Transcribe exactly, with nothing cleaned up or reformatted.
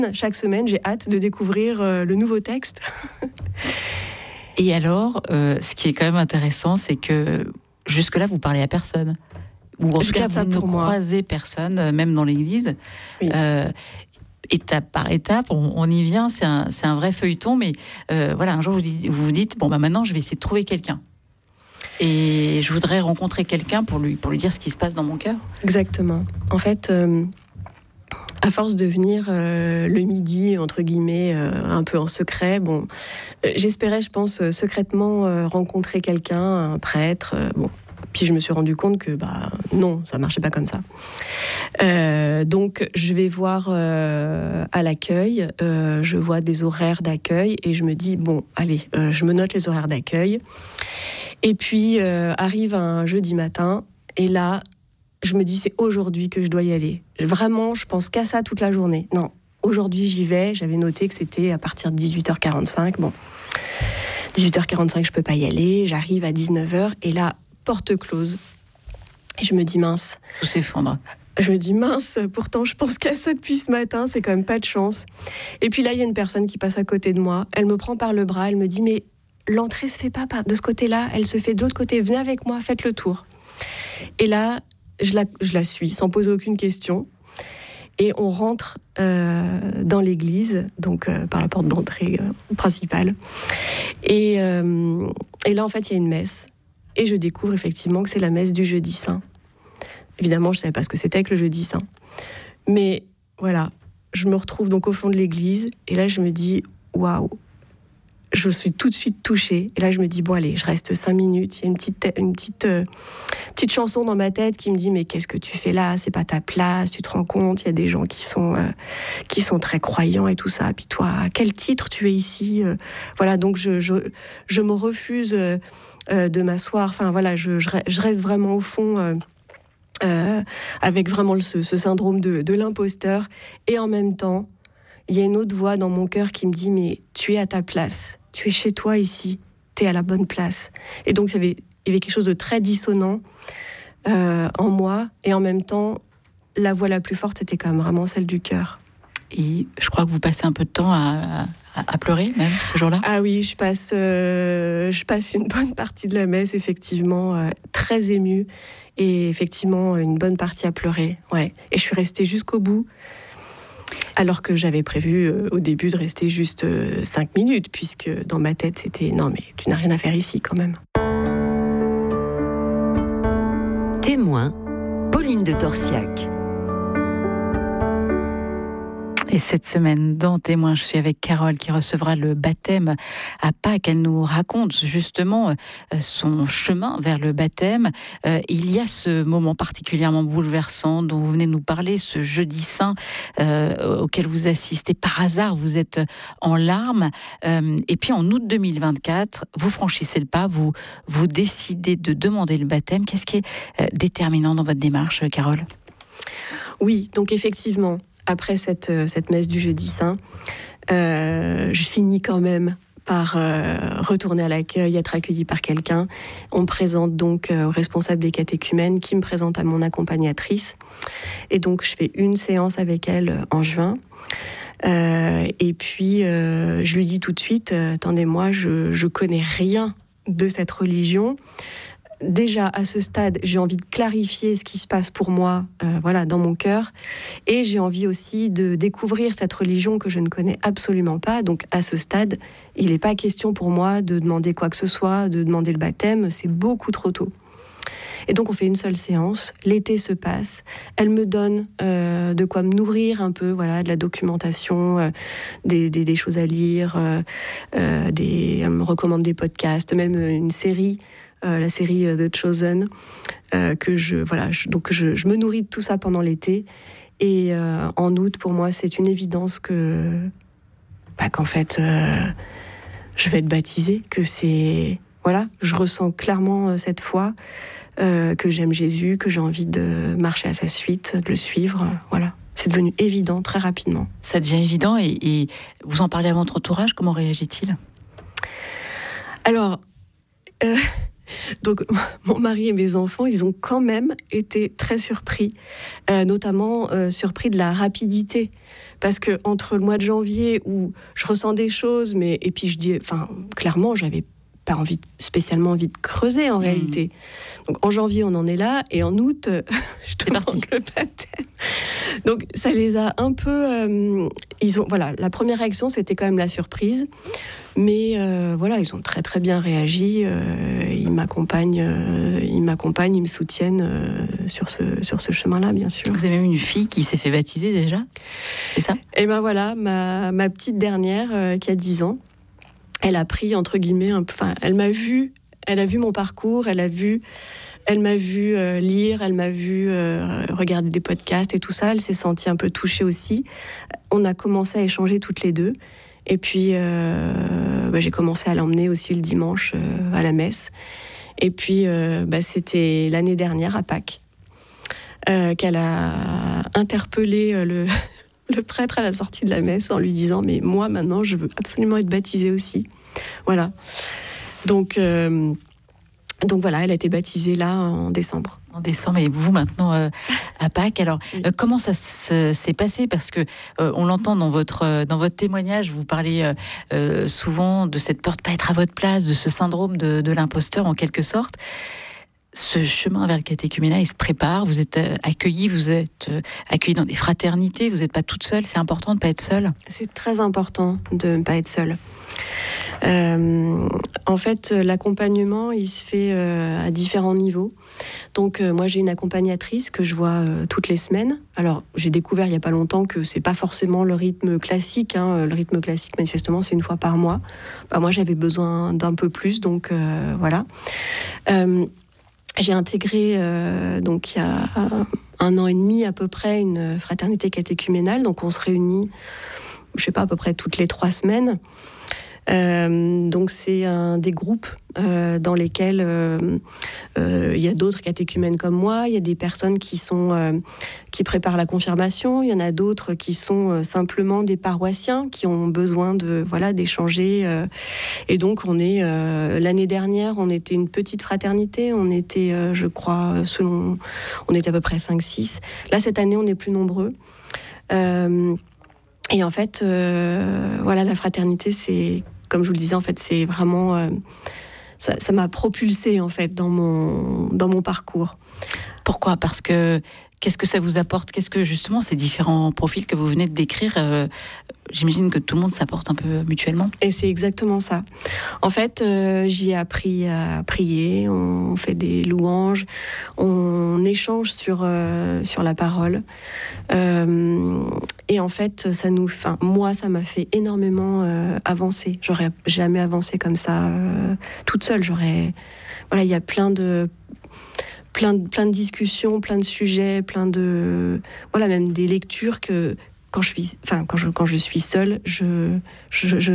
Chaque semaine, j'ai hâte de découvrir euh, le nouveau texte. Et alors, euh, ce qui est quand même intéressant, c'est que jusque-là, vous parlez à personne. Ou en Je tout cas, vous ne moi. croisez personne, même dans l'église. Oui. Euh, étape par étape, on, on y vient, c'est un, c'est un vrai feuilleton, mais euh, voilà, un jour, vous dites, vous vous dites, bon, bah, maintenant, je vais essayer de trouver quelqu'un. Et je voudrais rencontrer quelqu'un pour lui, pour lui dire ce qui se passe dans mon cœur. Exactement. En fait, euh, à force de venir euh, le midi, entre guillemets, euh, un peu en secret, bon, euh, j'espérais, je pense, euh, secrètement euh, rencontrer quelqu'un, un prêtre, euh, bon. Puis je me suis rendu compte que bah non, ça marchait pas comme ça. Euh, donc je vais voir euh, à l'accueil, euh, je vois des horaires d'accueil et je me dis bon, allez, euh, je me note les horaires d'accueil. Et puis euh, arrive un jeudi matin et là, je me dis c'est aujourd'hui que je dois y aller. Vraiment, je pense qu'à ça toute la journée. Non, aujourd'hui j'y vais. J'avais noté que c'était à partir de dix-huit heures quarante-cinq. Bon, dix-huit heures quarante-cinq, je peux pas y aller. J'arrive à dix-neuf heures et là, porte close. Et je me dis mince. Tout s'effondre. Je me dis mince, pourtant je pense qu'à ça depuis ce matin, c'est quand même pas de chance. Et puis là, il y a une personne qui passe à côté de moi, elle me prend par le bras, elle me dit mais l'entrée se fait pas de ce côté-là, elle se fait de l'autre côté, venez avec moi, faites le tour. Et là, je la, je la suis sans poser aucune question. Et on rentre euh, dans l'église, donc euh, par la porte d'entrée euh, principale. Et, euh, et là, en fait, il y a une messe. Et je découvre effectivement que c'est la messe du jeudi saint. Évidemment, je ne savais pas ce que c'était que le jeudi saint. Mais voilà, je me retrouve donc au fond de l'église. Et là, je me dis, waouh, je suis tout de suite touchée. Et là, je me dis, bon, allez, je reste cinq minutes. Il y a une petite, une petite, euh, petite chanson dans ma tête qui me dit, mais qu'est-ce que tu fais là ? C'est pas ta place, tu te rends compte ? Il y a des gens qui sont, euh, qui sont très croyants et tout ça. Puis toi, à quel titre tu es ici ? euh, Voilà, donc je, je, je me refuse... Euh, Euh, de m'asseoir, enfin voilà, je, je, je reste vraiment au fond euh, euh, avec vraiment le, ce, ce syndrome de, de l'imposteur, et en même temps il y a une autre voix dans mon cœur qui me dit mais tu es à ta place, tu es chez toi ici, tu es à la bonne place. Et donc il y avait, il y avait quelque chose de très dissonant euh, en moi, et en même temps la voix la plus forte c'était quand même vraiment celle du cœur. Et je crois que vous passez un peu de temps à, à, à pleurer, même, ce jour-là. Ah oui, je passe, euh, je passe une bonne partie de la messe, effectivement, euh, très émue. Et effectivement, une bonne partie à pleurer. Ouais. Et je suis restée jusqu'au bout, alors que j'avais prévu euh, au début de rester juste euh, cinq minutes, puisque dans ma tête, c'était « Non, mais tu n'as rien à faire ici, quand même ». Témoin, Pauline de Torsiac. Et cette semaine, dans Témoin, je suis avec Carole qui recevra le baptême à Pâques. Elle nous raconte justement son chemin vers le baptême. Euh, il y a ce moment particulièrement bouleversant dont vous venez de nous parler, ce jeudi saint euh, auquel vous assistez par hasard. Vous êtes en larmes. Euh, et puis en août deux mille vingt-quatre, vous franchissez le pas, vous, vous décidez de demander le baptême. Qu'est-ce qui est euh, déterminant dans votre démarche, Carole ? Oui, donc effectivement, après cette, cette messe du jeudi saint, euh, je finis quand même par euh, retourner à l'accueil, être accueillie par quelqu'un. On me présente donc euh, au responsable des catéchumènes qui me présente à mon accompagnatrice. Et donc je fais une séance avec elle en juin. Euh, et puis euh, je lui dis tout de suite, euh, attendez-moi, je, je connais rien de cette religion. Déjà, à ce stade, j'ai envie de clarifier ce qui se passe pour moi, euh, voilà, dans mon cœur. Et j'ai envie aussi de découvrir cette religion que je ne connais absolument pas. Donc, à ce stade, il n'est pas question pour moi de demander quoi que ce soit, de demander le baptême. C'est beaucoup trop tôt. Et donc, on fait une seule séance. L'été se passe. Elle me donne euh, de quoi me nourrir un peu, voilà, de la documentation, euh, des, des, des choses à lire. Euh, euh, des, elle me recommande des podcasts, même une série. Euh, la série euh, The Chosen, euh, que je voilà, je, donc je, je me nourris de tout ça pendant l'été, et euh, en août pour moi c'est une évidence que bah, qu'en fait euh, je vais être baptisée, que c'est voilà, je ressens clairement euh, cette foi, euh, que j'aime Jésus, que j'ai envie de marcher à sa suite, de le suivre, euh, voilà. C'est devenu évident très rapidement. Ça devient évident, et, et vous en parlez à votre entourage, comment réagit-il ? Alors. Euh, Donc, mon mari et mes enfants, ils ont quand même été très surpris, euh, notamment euh, surpris de la rapidité, parce que entre le mois de janvier où je ressens des choses, mais et puis je dis, enfin, clairement, j'avais pas envie, spécialement envie de creuser en mmh. réalité. Donc en janvier, on en est là, et en août, je te manque le baptême. Donc ça les a un peu, euh, ils ont, voilà, la première réaction, c'était quand même la surprise. Mais euh, voilà, ils ont très très bien réagi. Euh, ils m'accompagnent, euh, ils m'accompagnent, ils me soutiennent euh, sur ce sur ce chemin-là, bien sûr. Vous avez même une fille qui s'est fait baptiser déjà, c'est ça ? Et ben voilà, ma ma petite dernière euh, qui a dix ans, elle a pris entre guillemets, un peu, enfin, elle m'a vu, elle a vu mon parcours, elle a vu, elle m'a vu euh, lire, elle m'a vu euh, regarder des podcasts et tout ça. Elle s'est sentie un peu touchée aussi. On a commencé à échanger toutes les deux. Et puis, euh, bah, j'ai commencé à l'emmener aussi le dimanche euh, à la messe. Et puis, euh, bah, c'était l'année dernière, à Pâques, euh, qu'elle a interpellé euh, le, le prêtre à la sortie de la messe en lui disant « Mais moi, maintenant, je veux absolument être baptisée aussi. » Voilà. Donc, euh, donc voilà, elle a été baptisée là, en décembre. En décembre, et vous maintenant euh, à Pâques. Alors, oui. euh, comment ça s- s'est passé ? Parce que euh, on l'entend dans votre euh, dans votre témoignage, vous parlez euh, euh, souvent de cette peur de pas être à votre place, de ce syndrome de, de l'imposteur en quelque sorte. Ce chemin vers le catéchuménat, il se prépare. Vous êtes euh, accueillis, vous êtes euh, accueillis dans des fraternités. Vous n'êtes pas toute seule. C'est important de pas être seule. C'est très important de ne pas être seule. Euh, en fait, l'accompagnement, il se fait euh, à différents niveaux. Donc, euh, moi, j'ai une accompagnatrice que je vois euh, toutes les semaines. Alors, j'ai découvert il n'y a pas longtemps que c'est pas forcément le rythme classique. Hein. Le rythme classique, manifestement, c'est une fois par mois. Bah, moi, j'avais besoin d'un peu plus, donc euh, voilà. Euh, j'ai intégré, euh, donc il y a un an et demi à peu près, une fraternité catéchuménale. Donc, on se réunit, je sais pas, à peu près toutes les trois semaines. Euh, donc c'est un des groupes euh, dans lesquels euh, euh, il y a d'autres catéchumènes comme moi, il y a des personnes qui sont euh, qui préparent la confirmation, il y en a d'autres qui sont euh, simplement des paroissiens qui ont besoin de voilà d'échanger euh, et donc on est euh, l'année dernière on était une petite fraternité, on était euh, je crois selon on était à peu près cinq six. Là cette année on est plus nombreux. Euh, Et en fait, euh, voilà, la fraternité, c'est, comme je vous le disais, en fait, c'est vraiment, euh, ça, ça m'a propulsée en fait dans mon dans mon parcours. Pourquoi ? Parce que qu'est-ce que ça vous apporte ? Qu'est-ce que justement ces différents profils que vous venez de décrire, euh, j'imagine que tout le monde s'apporte un peu mutuellement. Et c'est exactement ça. En fait, euh, j'y ai appris à prier, on fait des louanges, on échange sur, euh, sur la parole. Euh, et en fait, ça nous, enfin, moi, ça m'a fait énormément euh, avancer. J'aurais jamais avancé comme ça euh, toute seule. J'aurais, voilà, il y a plein de plein de plein de discussions, plein de sujets, plein de voilà, même des lectures que quand je suis, enfin quand je quand je suis seule, je je, je